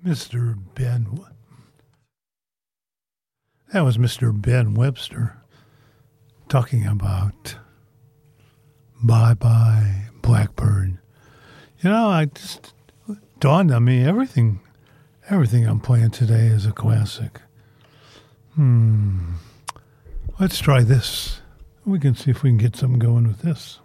Mr. Ben. That was Mr. Ben Webster talking about Bye Bye Blackbird. You know, I just dawned on me everything I'm playing today is a classic. Let's try this. We can see if we can get something going with this.